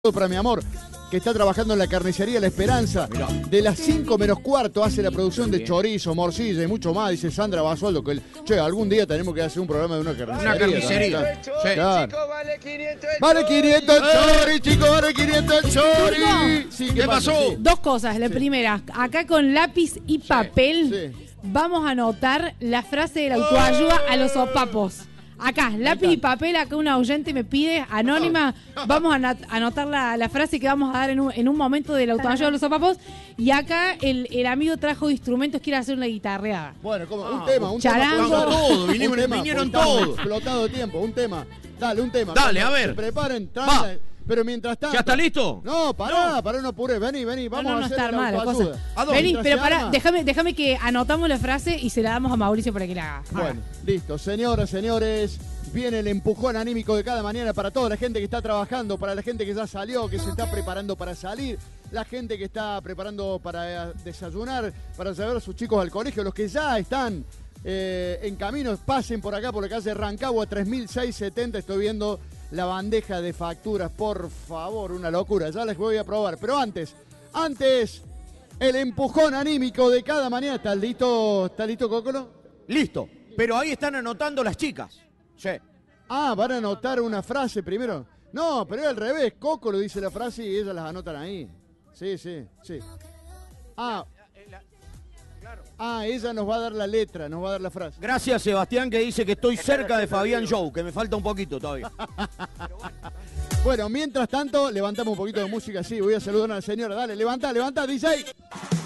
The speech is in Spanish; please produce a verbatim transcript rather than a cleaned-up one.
Para mi amor, que está trabajando en la carnicería La Esperanza. Mirá. De las cinco menos cuarto hace la producción de chorizo, morcilla y mucho más. Dice Sandra Basualdo que el, che, algún día tenemos que hacer un programa de una carnicería. Una carnicería. Sí. Claro. Chico, vale quinientos el vale quinientos el chori, chico, vale quinientos el chori. Sí, ¿qué, ¿Qué pasó? Sí. Dos cosas. La sí. primera, acá con lápiz y papel sí. vamos a anotar la frase de la autoayuda a los sopapos. Acá, lápiz y papel, acá una oyente me pide, anónima, vamos a anotar la, la frase que vamos a dar en un, en un momento de la autoayuda de los sopapos. Y acá el, el amigo trajo instrumentos, quiere hacer una guitarreada. Bueno, como un ah, tema, un charango. tema. Todo, vinieron, un tema, vinieron todos. Explotado de tiempo, un tema. Dale, un tema. Dale, a ver. Se preparen, traen. Pero mientras tanto... ¿Ya está listo? No, pará, no. pará, no apuré. Vení, vení, vamos no, no, no a hacer está la autoayuda. Vení, pero pará, déjame, déjame que anotamos la frase y se la damos a Mauricio para que la haga. Bueno, listo. Señoras, señores, viene el empujón anímico de cada mañana para toda la gente que está trabajando, para la gente que ya salió, que se está preparando para salir, la gente que está preparando para desayunar, para llevar a sus chicos al colegio, los que ya están eh, en camino, pasen por acá, por la calle Rancagua tres mil seiscientos setenta, estoy viendo la bandeja de facturas, por favor, una locura, ya les voy a probar. Pero antes, antes, el empujón anímico de cada mañana. ¿Está listo, está listo, Cócolo? Listo, pero ahí están anotando las chicas. Sí. Ah, ¿van a anotar una frase primero? No, pero es al revés, Cócolo dice la frase y ellas las anotan ahí. Sí, sí, sí. Ah, Ah, ella nos va a dar la letra, nos va a dar la frase. Gracias, Sebastián, que dice que estoy cerca de Fabián Show, que me falta un poquito todavía. Bueno, mientras tanto, levantamos un poquito de música, sí, voy a saludar a la señora. Dale, levanta, levanta, D J.